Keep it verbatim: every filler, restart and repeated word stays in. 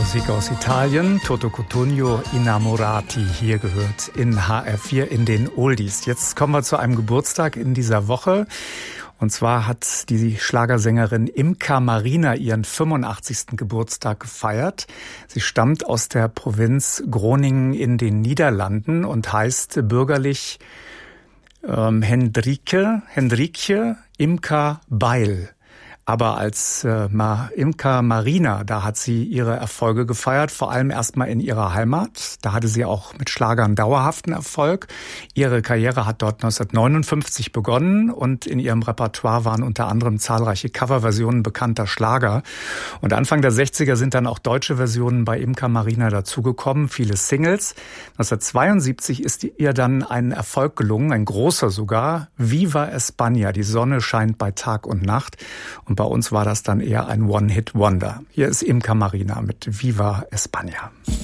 Musik aus Italien, Toto Cutugno, Innamorati, hier gehört in H R vier in den Oldies. Jetzt kommen wir zu einem Geburtstag in dieser Woche. Und zwar hat die Schlagersängerin Imka Marina ihren fünfundachtzigsten Geburtstag gefeiert. Sie stammt aus der Provinz Groningen in den Niederlanden und heißt bürgerlich ähm, Hendrike, Hendrikje Imka Beil. Aber als äh, Ma, Imka Marina, da hat sie ihre Erfolge gefeiert, vor allem erstmal in ihrer Heimat. Da hatte sie auch mit Schlagern dauerhaften Erfolg. Ihre Karriere hat dort neunzehnhundertneunundfünfzig begonnen und in ihrem Repertoire waren unter anderem zahlreiche Coverversionen bekannter Schlager. Und Anfang der sechziger sind dann auch deutsche Versionen bei Imka Marina dazugekommen, viele Singles. neunzehnhundertzweiundsiebzig ist ihr dann ein Erfolg gelungen, ein großer sogar, Viva España, die Sonne scheint bei Tag und Nacht. Und bei uns war das dann eher ein One-Hit-Wonder. Hier ist Imka Marina mit Viva España.